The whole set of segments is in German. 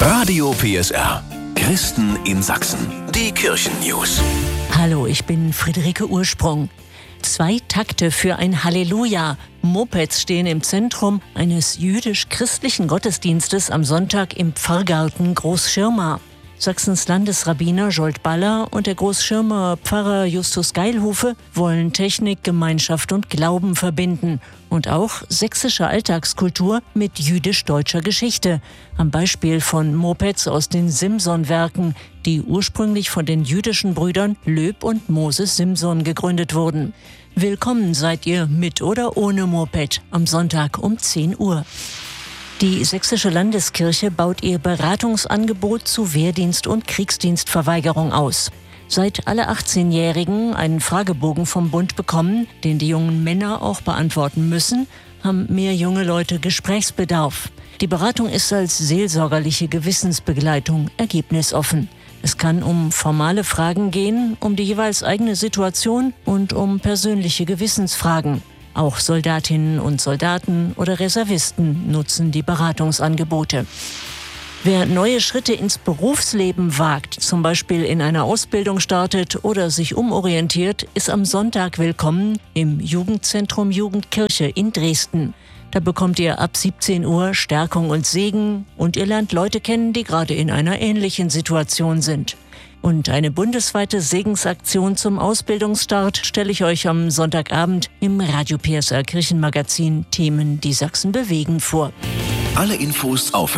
Radio PSR. Christen in Sachsen. Die Kirchen-News. Hallo, ich bin Friederike Ursprung. 2 Takte für ein Halleluja. Mopeds stehen im Zentrum eines jüdisch-christlichen Gottesdienstes am Sonntag im Pfarrgarten Großschirma. Sachsens Landesrabbiner Jolt Baller und der Großschirmer Pfarrer Justus Geilhufe wollen Technik, Gemeinschaft und Glauben verbinden und auch sächsische Alltagskultur mit jüdisch-deutscher Geschichte. Am Beispiel von Mopeds aus den Simson-Werken, die ursprünglich von den jüdischen Brüdern Löb und Moses Simson gegründet wurden. Willkommen seid ihr mit oder ohne Moped am Sonntag um 10 Uhr. Die Sächsische Landeskirche baut ihr Beratungsangebot zu Wehrdienst und Kriegsdienstverweigerung aus. Seit alle 18-Jährigen einen Fragebogen vom Bund bekommen, den die jungen Männer auch beantworten müssen, haben mehr junge Leute Gesprächsbedarf. Die Beratung ist als seelsorgerliche Gewissensbegleitung ergebnisoffen. Es kann um formale Fragen gehen, um die jeweils eigene Situation und um persönliche Gewissensfragen. Auch Soldatinnen und Soldaten oder Reservisten nutzen die Beratungsangebote. Wer neue Schritte ins Berufsleben wagt, zum Beispiel in einer Ausbildung startet oder sich umorientiert, ist am Sonntag willkommen im Jugendzentrum Jugendkirche in Dresden. Da bekommt ihr ab 17 Uhr Stärkung und Segen und ihr lernt Leute kennen, die gerade in einer ähnlichen Situation sind. Und eine bundesweite Segensaktion zum Ausbildungsstart stelle ich euch am Sonntagabend im Radio PSR Kirchenmagazin Themen, die Sachsen bewegen vor. Alle Infos auf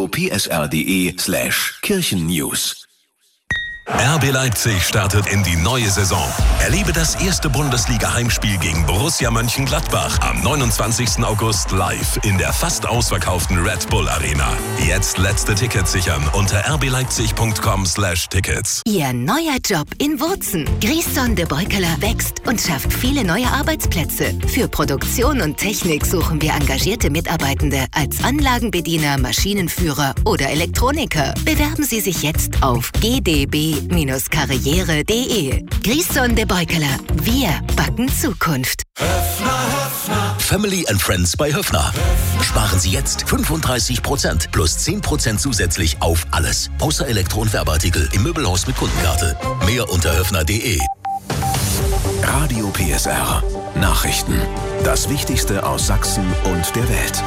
radiopsr.de/Kirchennews. RB Leipzig startet in die neue Saison. Erlebe das erste Bundesliga-Heimspiel gegen Borussia Mönchengladbach am 29. August live in der fast ausverkauften Red Bull Arena. Jetzt letzte Tickets sichern unter rbleipzig.com/Tickets. Ihr neuer Job in Wurzen. Griesson de Beukeler wächst und schafft viele neue Arbeitsplätze. Für Produktion und Technik suchen wir engagierte Mitarbeitende als Anlagenbediener, Maschinenführer oder Elektroniker. Bewerben Sie sich jetzt auf gdb-karriere.de. Griesson de Beukeler. Wir backen Zukunft. Family and Friends bei Höffner. Sparen Sie jetzt 35% plus 10% zusätzlich auf alles. Außer Elektro- und Werbeartikel im Möbelhaus mit Kundenkarte. Mehr unter höffner.de. Radio PSR. Nachrichten. Das Wichtigste aus Sachsen und der Welt.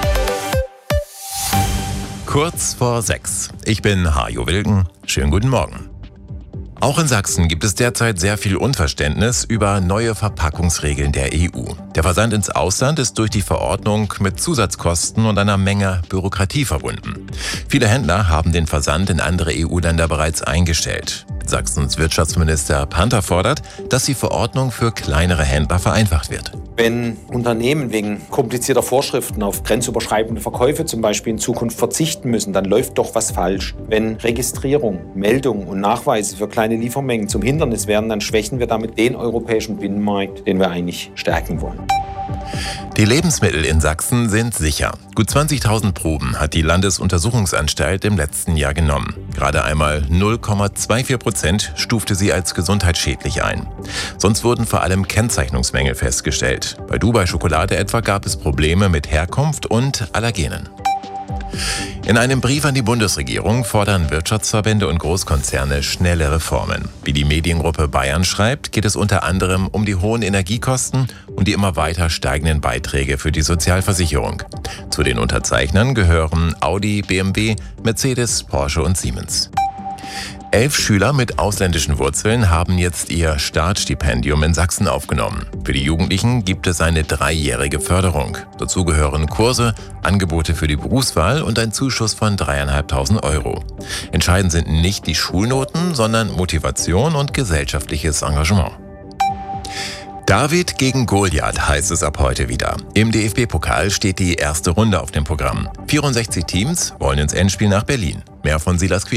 Kurz vor 6. Ich bin Hajo Wilken. Schönen guten Morgen. Auch in Sachsen gibt es derzeit sehr viel Unverständnis über neue Verpackungsregeln der EU. Der Versand ins Ausland ist durch die Verordnung mit Zusatzkosten und einer Menge Bürokratie verbunden. Viele Händler haben den Versand in andere EU-Länder bereits eingestellt. Sachsens Wirtschaftsminister Panther fordert, dass die Verordnung für kleinere Händler vereinfacht wird. Wenn Unternehmen wegen komplizierter Vorschriften auf grenzüberschreitende Verkäufe zum Beispiel in Zukunft verzichten müssen, dann läuft doch was falsch. Wenn Registrierung, Meldung und Nachweise für kleine Liefermengen zum Hindernis werden, dann schwächen wir damit den europäischen Binnenmarkt, den wir eigentlich stärken wollen. Die Lebensmittel in Sachsen sind sicher. Gut 20.000 Proben hat die Landesuntersuchungsanstalt im letzten Jahr genommen. Gerade einmal 0,24% stufte sie als gesundheitsschädlich ein. Sonst wurden vor allem Kennzeichnungsmängel festgestellt. Bei Dubai-Schokolade etwa gab es Probleme mit Herkunft und Allergenen. In einem Brief an die Bundesregierung fordern Wirtschaftsverbände und Großkonzerne schnelle Reformen. Wie die Mediengruppe Bayern schreibt, geht es unter anderem um die hohen Energiekosten und die immer weiter steigenden Beiträge für die Sozialversicherung. Zu den Unterzeichnern gehören Audi, BMW, Mercedes, Porsche und Siemens. 11 Schüler mit ausländischen Wurzeln haben jetzt ihr Startstipendium in Sachsen aufgenommen. Für die Jugendlichen gibt es eine 3-jährige Förderung. Dazu gehören Kurse, Angebote für die Berufswahl und ein Zuschuss von 3.500 €. Entscheidend sind nicht die Schulnoten, sondern Motivation und gesellschaftliches Engagement. David gegen Goliath heißt es ab heute wieder. Im DFB-Pokal steht die erste Runde auf dem Programm. 64 Teams wollen ins Endspiel nach Berlin. Mehr von Silas Quiring.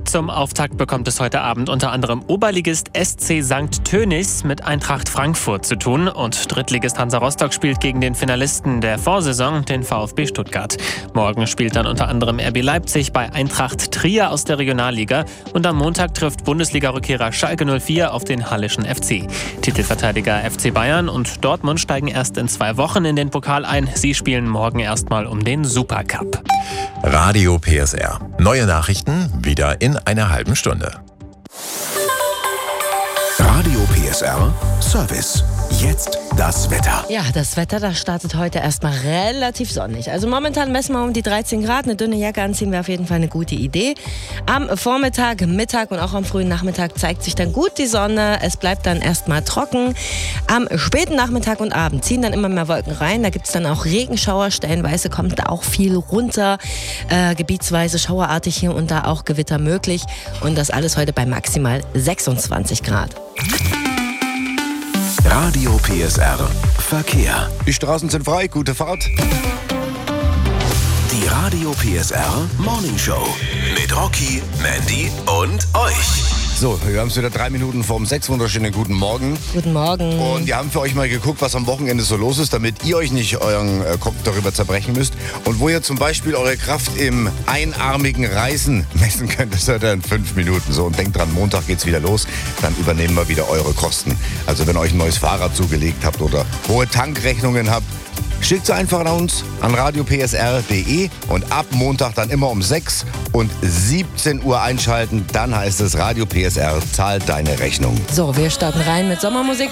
Zum Auftakt bekommt es heute Abend unter anderem Oberligist SC St. Tönnies mit Eintracht Frankfurt zu tun und Drittligist Hansa Rostock spielt gegen den Finalisten der Vorsaison, den VfB Stuttgart. Morgen spielt dann unter anderem RB Leipzig bei Eintracht Trier aus der Regionalliga und am Montag trifft Bundesliga-Rückkehrer Schalke 04 auf den Hallischen FC. Titelverteidiger FC Bayern und Dortmund steigen erst in 2 Wochen in den Pokal ein. Sie spielen morgen erstmal um den Supercup. Radio PSR. Neue Nachrichten wieder in einer halben Stunde. Radio PSR Service. Jetzt das Wetter. Ja, das Wetter, das startet heute erstmal relativ sonnig. Also momentan messen wir um die 13 Grad. Eine dünne Jacke anziehen wäre auf jeden Fall eine gute Idee. Am Vormittag, Mittag und auch am frühen Nachmittag zeigt sich dann gut die Sonne. Es bleibt dann erstmal trocken. Am späten Nachmittag und Abend ziehen dann immer mehr Wolken rein. Da gibt es dann auch Regenschauer. Stellenweise kommt da auch viel runter. Gebietsweise schauerartig hier und da auch Gewitter möglich. Und das alles heute bei maximal 26 Grad. Radio PSR Verkehr. Die Straßen sind frei, gute Fahrt. Die Radio PSR Morning Show mit Rocky, Mandy und euch. So, wir haben es wieder 3 Minuten vorm 6. Wunderschönen guten Morgen. Guten Morgen. Und wir haben für euch mal geguckt, was am Wochenende so los ist, damit ihr euch nicht euren Kopf darüber zerbrechen müsst. Und wo ihr zum Beispiel eure Kraft im einarmigen Reisen messen könnt, das seid ihr in 5 Minuten. So, und denkt dran, Montag geht's wieder los. Dann übernehmen wir wieder eure Kosten. Also wenn ihr euch ein neues Fahrrad zugelegt habt oder hohe Tankrechnungen habt, schickt sie einfach an uns, an radiopsr.de und ab Montag dann immer um 6 und 17 Uhr einschalten. Dann heißt es Radio PSR zahlt deine Rechnung. So, wir starten rein mit Sommermusik.